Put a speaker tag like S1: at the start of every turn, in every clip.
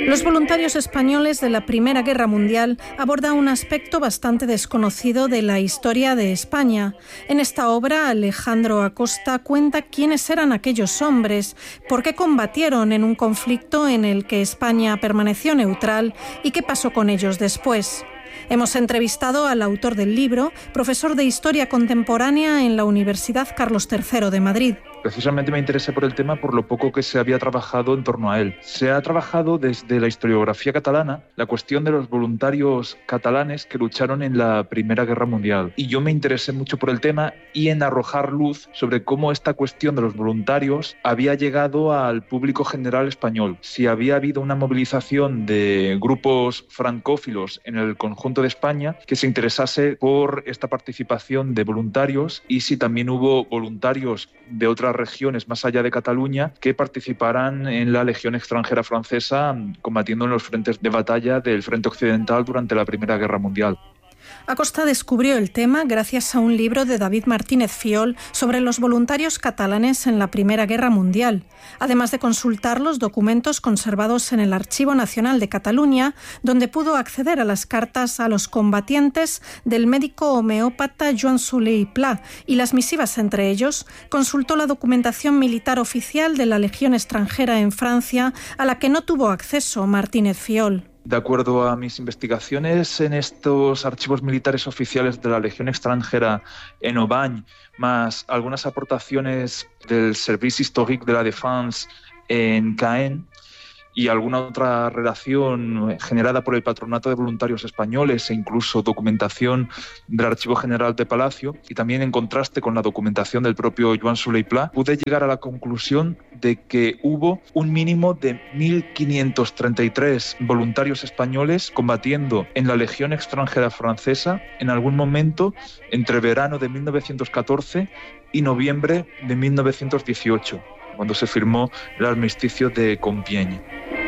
S1: Los voluntarios españoles de la Primera Guerra Mundial aborda un aspecto bastante desconocido de la historia de España. En esta obra, Alejandro Acosta cuenta quiénes eran aquellos hombres, por qué combatieron en un conflicto en el que España permaneció neutral y qué pasó con ellos después. Hemos entrevistado al autor del libro, profesor de Historia Contemporánea en la Universidad Carlos III de Madrid.
S2: Precisamente me interesé por el tema por lo poco que se había trabajado en torno a él. Se ha trabajado desde la historiografía catalana la cuestión de los voluntarios catalanes que lucharon en la Primera Guerra Mundial. Y yo me interesé mucho por el tema y en arrojar luz sobre cómo esta cuestión de los voluntarios había llegado al público general español. Si había habido una movilización de grupos francófilos en el conjunto de España que se interesase por esta participación de voluntarios y si también hubo voluntarios de otras regiones más allá de Cataluña que participaran en la Legión extranjera francesa combatiendo en los frentes de batalla del frente occidental durante la Primera Guerra Mundial.
S1: Acosta descubrió el tema gracias a un libro de David Martínez Fiol sobre los voluntarios catalanes en la Primera Guerra Mundial, además de consultar los documentos conservados en el Archivo Nacional de Cataluña, donde pudo acceder a las cartas a los combatientes del médico homeópata Joan Soler i Pla y las misivas entre ellos. Consultó la documentación militar oficial de la Legión extranjera en Francia, a la que no tuvo acceso Martínez Fiol.
S2: De acuerdo a mis investigaciones en estos archivos militares oficiales de la Legión extranjera en Aubagne, más algunas aportaciones del Service Historique de la Défense en Caen y alguna otra redacción generada por el Patronato de Voluntarios Españoles e incluso documentación del Archivo General de Palacio, y también en contraste con la documentación del propio Joan Soler i Pla, pude llegar a la conclusión de que hubo un mínimo de 1.533 voluntarios españoles combatiendo en la Legión extranjera francesa en algún momento entre verano de 1914 y noviembre de 1918, cuando se firmó el armisticio de Compiègne.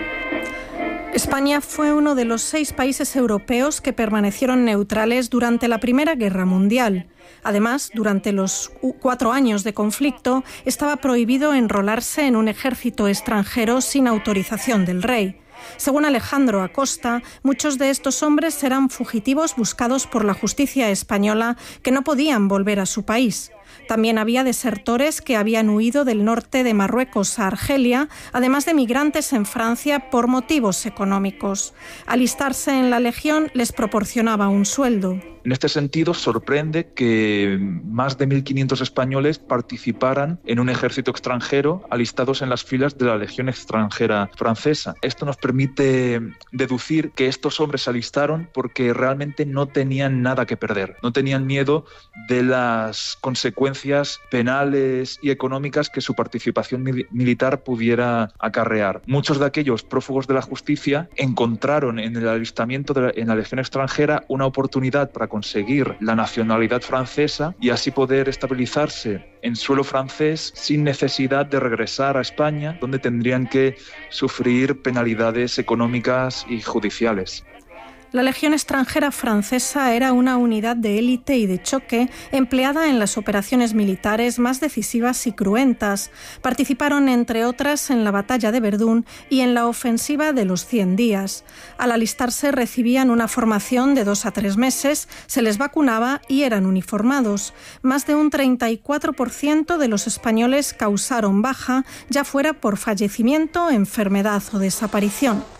S1: España fue uno de los 6 países europeos que permanecieron neutrales durante la Primera Guerra Mundial. Además, durante los 4 años de conflicto, estaba prohibido enrolarse en un ejército extranjero sin autorización del rey. Según Alejandro Acosta, muchos de estos hombres eran fugitivos buscados por la justicia española que no podían volver a su país. También había desertores que habían huido del norte de Marruecos a Argelia, además de migrantes en Francia por motivos económicos. Alistarse en la Legión les proporcionaba un sueldo.
S2: En este sentido, sorprende que más de 1.500 españoles participaran en un ejército extranjero alistados en las filas de la Legión extranjera francesa. Esto nos permite deducir que estos hombres se alistaron porque realmente no tenían nada que perder. No tenían miedo de las consecuencias penales y económicas que su participación militar pudiera acarrear. Muchos de aquellos prófugos de la justicia encontraron en el alistamiento en la Legión extranjera una oportunidad para conseguir la nacionalidad francesa y así poder estabilizarse en suelo francés sin necesidad de regresar a España, donde tendrían que sufrir penalidades económicas y judiciales.
S1: La Legión extranjera francesa era una unidad de élite y de choque empleada en las operaciones militares más decisivas y cruentas. Participaron, entre otras, en la batalla de Verdún y en la ofensiva de los 100 días. Al alistarse recibían una formación de 2 a 3 meses, se les vacunaba y eran uniformados. Más de un 34% de los españoles causaron baja, ya fuera por fallecimiento, enfermedad o desaparición.